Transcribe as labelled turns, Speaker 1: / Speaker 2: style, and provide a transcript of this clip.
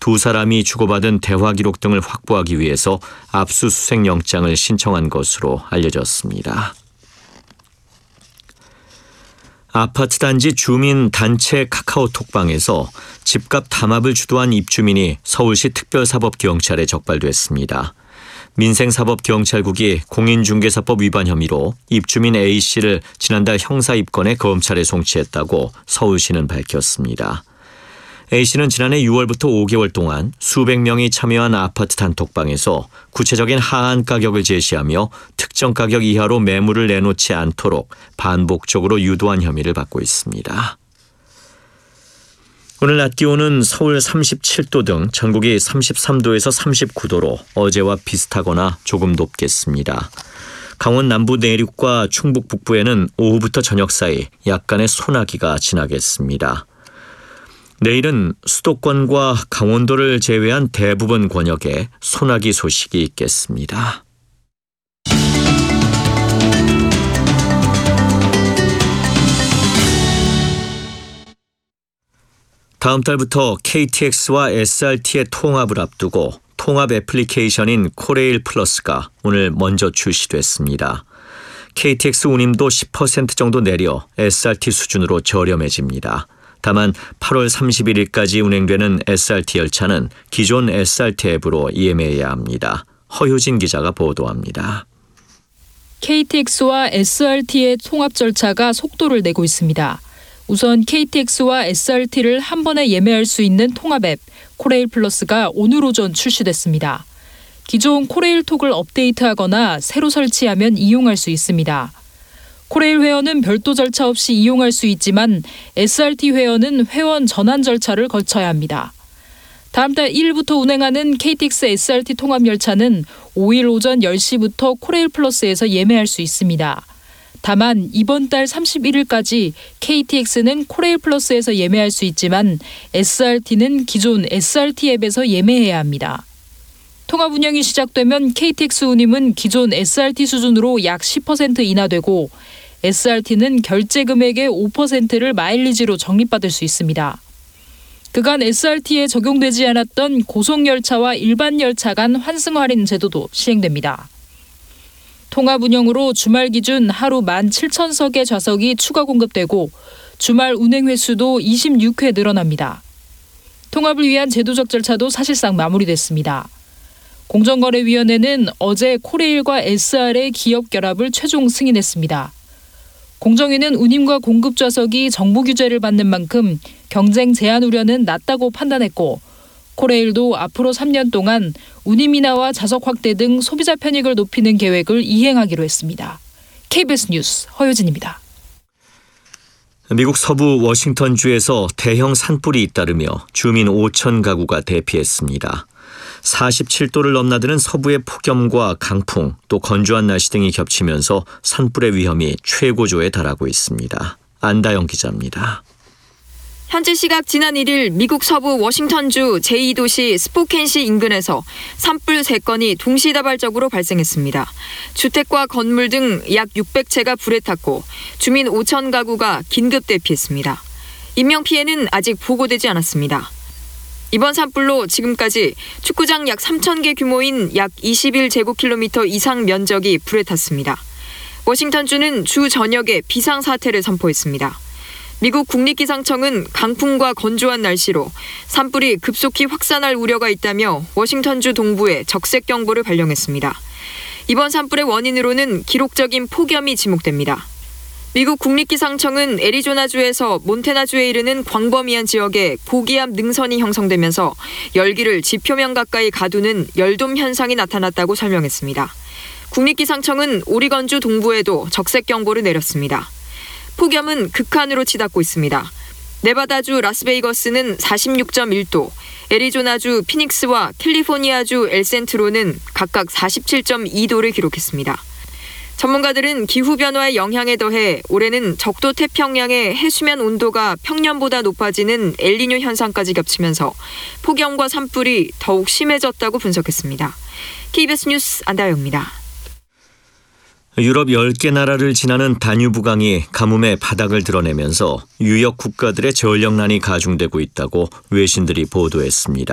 Speaker 1: 두 사람이 주고받은 대화 기록 등을 확보하기 위해서 압수수색 영장을 신청한 것으로 알려졌습니다. 아파트 단지 주민 단체 카카오톡방에서 집값 담합을 주도한 입주민이 서울시 특별사법경찰에 적발됐습니다. 민생사법경찰국이 공인중개사법 위반 혐의로 입주민 A씨를 지난달 형사입건해 검찰에 송치했다고 서울시는 밝혔습니다. A씨는 지난해 6월부터 5개월 동안 수백 명이 참여한 아파트 단톡방에서 구체적인 하한 가격을 제시하며 특정 가격 이하로 매물을 내놓지 않도록 반복적으로 유도한 혐의를 받고 있습니다. 오늘 낮 기온은 서울 37도 등 전국이 33도에서 39도로 어제와 비슷하거나 조금 높겠습니다. 강원 남부 내륙과 충북 북부에는 오후부터 저녁 사이 약간의 소나기가 지나겠습니다. 내일은 수도권과 강원도를 제외한 대부분 권역에 소나기 소식이 있겠습니다. 다음 달부터 KTX와 SRT의 통합을 앞두고 통합 애플리케이션인 코레일 플러스가 오늘 먼저 출시됐습니다. KTX 운임도 10% 정도 내려 SRT 수준으로 저렴해집니다. 다만 8월 31일까지 운행되는 SRT 열차는 기존 SRT 앱으로 이용해야 합니다. 허효진 기자가 보도합니다.
Speaker 2: KTX와 SRT의 통합 절차가 속도를 내고 있습니다. 우선 KTX와 SRT를 한 번에 예매할 수 있는 통합 앱 코레일 플러스가 오늘 오전 출시됐습니다. 기존 코레일톡을 업데이트하거나 새로 설치하면 이용할 수 있습니다. 코레일 회원은 별도 절차 없이 이용할 수 있지만 SRT 회원은 회원 전환 절차를 거쳐야 합니다. 다음 달 1일부터 운행하는 KTX SRT 통합 열차는 5일 오전 10시부터 코레일 플러스에서 예매할 수 있습니다. 다만 이번 달 31일까지 KTX는 코레일 플러스에서 예매할 수 있지만 SRT는 기존 SRT 앱에서 예매해야 합니다. 통합 운영이 시작되면 KTX 운임은 기존 SRT 수준으로 약 10% 인하되고 SRT는 결제 금액의 5%를 마일리지로 적립받을 수 있습니다. 그간 SRT에 적용되지 않았던 고속열차와 일반 열차 간 환승 할인 제도도 시행됩니다. 통합 운영으로 주말 기준 하루 17,000석의 좌석이 추가 공급되고 주말 운행 횟수도 26회 늘어납니다. 통합을 위한 제도적 절차도 사실상 마무리됐습니다. 공정거래위원회는 어제 코레일과 SR의 기업 결합을 최종 승인했습니다. 공정위는 운임과 공급 좌석이 정부 규제를 받는 만큼 경쟁 제한 우려는 낮다고 판단했고 코레일도 앞으로 3년 동안 운임 인하와 좌석 확대 등 소비자 편익을 높이는 계획을 이행하기로 했습니다. KBS 뉴스 허효진입니다.
Speaker 1: 미국 서부 워싱턴주에서 대형 산불이 잇따르며 주민 5천 가구가 대피했습니다. 47도를 넘나드는 서부의 폭염과 강풍, 또 건조한 날씨 등이 겹치면서 산불의 위험이 최고조에 달하고 있습니다. 안다영 기자입니다.
Speaker 3: 현지 시각 지난 1일 미국 서부 워싱턴주 제2도시 스포켄시 인근에서 산불 3건이 동시다발적으로 발생했습니다. 주택과 건물 등 약 600채가 불에 탔고 주민 5천 가구가 긴급 대피했습니다. 인명피해는 아직 보고되지 않았습니다. 이번 산불로 지금까지 축구장 약 3,000개 규모인 약 21제곱킬로미터 이상 면적이 불에 탔습니다. 워싱턴주는 주 전역에 비상사태를 선포했습니다. 미국 국립기상청은 강풍과 건조한 날씨로 산불이 급속히 확산할 우려가 있다며 워싱턴주 동부에 적색경보를 발령했습니다. 이번 산불의 원인으로는 기록적인 폭염이 지목됩니다. 미국 국립기상청은 애리조나주에서 몬태나주에 이르는 광범위한 지역에 고기압 능선이 형성되면서 열기를 지표면 가까이 가두는 열돔 현상이 나타났다고 설명했습니다. 국립기상청은 오리건주 동부에도 적색경보를 내렸습니다. 폭염은 극한으로 치닫고 있습니다. 네바다주 라스베이거스는 46.1도, 애리조나주 피닉스와 캘리포니아주 엘센트로는 각각 47.2도를 기록했습니다. 전문가들은 기후변화의 영향에 더해 올해는 적도 태평양의 해수면 온도가 평년보다 높아지는 엘니뇨 현상까지 겹치면서 폭염과 산불이 더욱 심해졌다고 분석했습니다. KBS 뉴스 안다영입니다.
Speaker 1: 유럽 10개 나라를 지나는 다뉴브강이 가뭄의 바닥을 드러내면서 유역 국가들의 전력난이 가중되고 있다고 외신들이 보도했습니다.